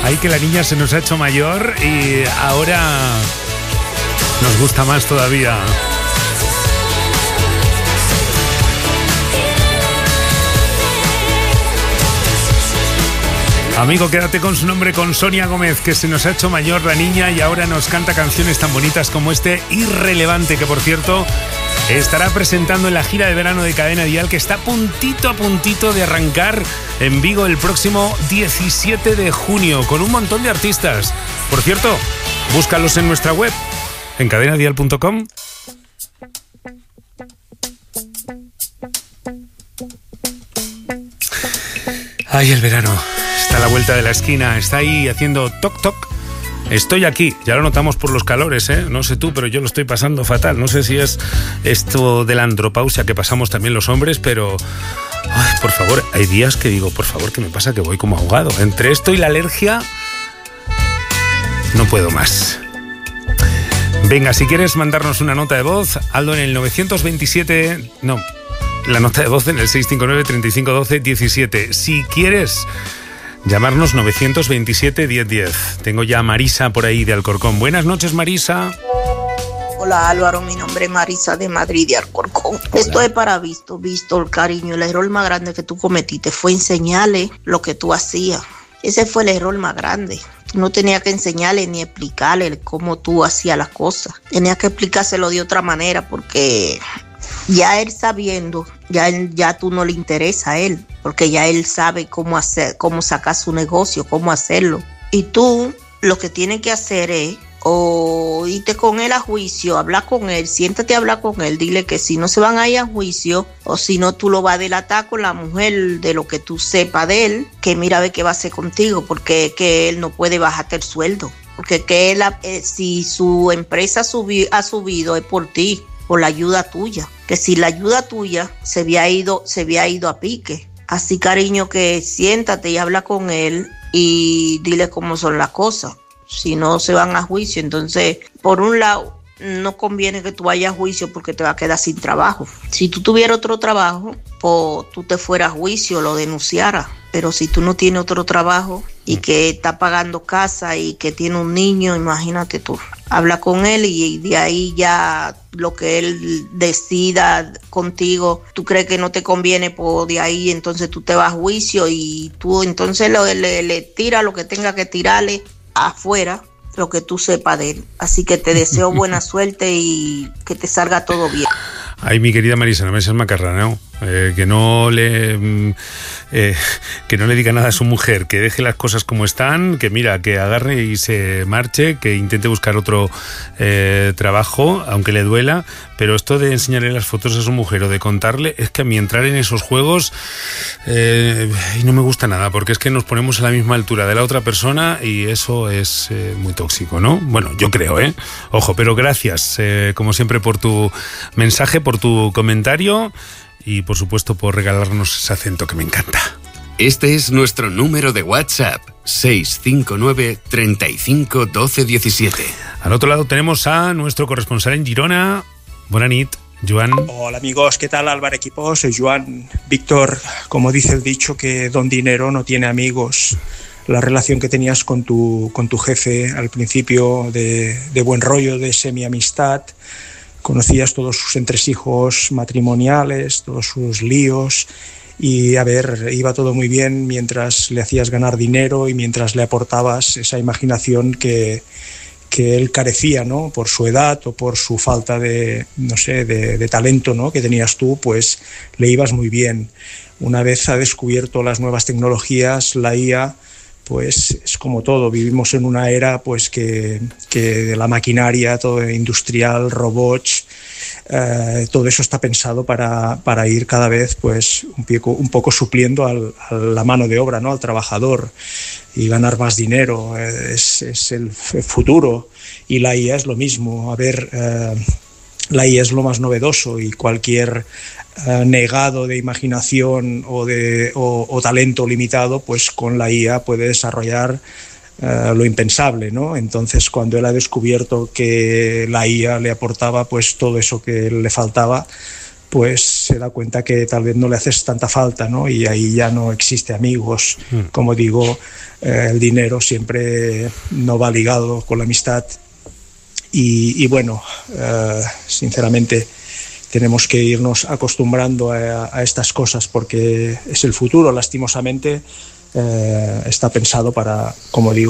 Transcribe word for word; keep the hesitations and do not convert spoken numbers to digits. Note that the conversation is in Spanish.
Ay, que la niña se nos ha hecho mayor y ahora nos gusta más todavía. Amigo, quédate con su nombre, con Sonia Gómez, que se nos ha hecho mayor la niña y ahora nos canta canciones tan bonitas como este Irrelevante, que por cierto estará presentando en la gira de verano de Cadena Dial, que está a puntito a puntito de arrancar en Vigo el próximo diecisiete de junio, con un montón de artistas. Por cierto, búscalos en nuestra web, en cadena dial punto com. Ay, el verano está a la vuelta de la esquina, está ahí haciendo toc toc. Estoy aquí, ya lo notamos por los calores, ¿eh? No sé tú, pero yo lo estoy pasando fatal. No sé si es esto de la andropausia que pasamos también los hombres, pero... Ay, por favor, hay días que digo, por favor, ¿qué me pasa? Que voy como ahogado. Entre esto y la alergia, no puedo más. Venga, si quieres mandarnos una nota de voz, hazlo en el novecientos veintisiete... No, la nota de voz en el seiscientos cincuenta y nueve, treinta y cinco, doce, diecisiete. Si quieres... llamarnos novecientos veintisiete, diez diez. Tengo ya a Marisa por ahí de Alcorcón. Buenas noches, Marisa. Hola, Álvaro, mi nombre es Marisa de Madrid, de Alcorcón. Hola. Esto es para visto, visto, el cariño. El error más grande que tú cometiste fue enseñarle lo que tú hacías. Ese fue el error más grande. Tú no tenías que enseñarle ni explicarle cómo tú hacías las cosas. Tenías que explicárselo de otra manera porque... ya él sabiendo, ya él, ya tú no le interesa a él, porque ya él sabe cómo hacer, cómo sacar su negocio, cómo hacerlo. Y tú lo que tienes que hacer es o irte con él a juicio, hablar con él, siéntate a hablar con él, dile que si no se van a ir a juicio, o si no tú lo vas a delatar con la mujer de lo que tú sepas de él, que mira a ver qué va a hacer contigo, porque que él no puede bajarte el sueldo, porque que él, eh, si su empresa subi, ha subido es por ti, por la ayuda tuya, que si la ayuda tuya se había ido, se había ido a pique. Así, cariño, que siéntate y habla con él y dile cómo son las cosas. Si no se van a juicio, entonces, por un lado, no conviene que tú vayas a juicio porque te vas a quedar sin trabajo. Si tú tuvieras otro trabajo, pues tú te fueras a juicio, lo denunciaras. Pero si tú no tienes otro trabajo y que está pagando casa y que tiene un niño, imagínate tú. Habla con él y de ahí ya lo que él decida contigo, tú crees que no te conviene, pues de ahí entonces tú te vas a juicio y tú entonces le, le, le tiras lo que tenga que tirarle afuera, lo que tú sepas de él. Así que te deseo buena suerte y que te salga todo bien. Ay, mi querida Marisa, no me seas macarráneo. Eh, que no le eh, que no le diga nada a su mujer, que deje las cosas como están, que mira, que agarre y se marche, que intente buscar otro eh, trabajo, aunque le duela, pero esto de enseñarle las fotos a su mujer o de contarle, es que a mí entrar en esos juegos eh, no me gusta nada, porque es que nos ponemos a la misma altura de la otra persona y eso es eh, muy tóxico, ¿no? Bueno, yo creo, ¿eh? Ojo, pero gracias, eh, como siempre, por tu mensaje, por tu comentario y por supuesto por regalarnos ese acento que me encanta. Este es nuestro número de WhatsApp, seis cinco nueve, treinta y cinco, doce, diecisiete. Al otro lado tenemos a nuestro corresponsal en Girona. Buenas nit, Joan. Hola amigos, ¿qué tal, Álvaro Equipo? Soy Joan. Víctor, como dice el dicho, que don dinero no tiene amigos. La relación que tenías con tu, con tu jefe al principio de, de buen rollo, de semi-amistad, conocías todos sus entresijos matrimoniales, todos sus líos y, a ver, iba todo muy bien mientras le hacías ganar dinero y mientras le aportabas esa imaginación que, que él carecía, ¿no? Por su edad o por su falta de, no sé, de, de talento, ¿no? Que tenías tú, pues le ibas muy bien. Una vez ha descubierto las nuevas tecnologías, la I A, pues es como todo, vivimos en una era pues que, que de la maquinaria, todo industrial, robots, eh, todo eso está pensado para, para ir cada vez pues un poco, un poco supliendo al, a la mano de obra, ¿no? Al trabajador y ganar más dinero, es, es el futuro y la I A es lo mismo. A ver, eh, la I A es lo más novedoso y cualquier Uh, negado de imaginación o, de, o, o talento limitado, pues con la I A puede desarrollar uh, lo impensable, ¿no? Entonces, cuando él ha descubierto que la I A le aportaba pues todo eso que le faltaba, pues se da cuenta que tal vez no le haces tanta falta, ¿no? Y ahí ya no existe amigos. Mm. Como digo, eh, el dinero siempre no va ligado con la amistad. Y, y bueno, eh, sinceramente tenemos que irnos acostumbrando a, a estas cosas porque es el futuro, lastimosamente, eh, está pensado para, como digo,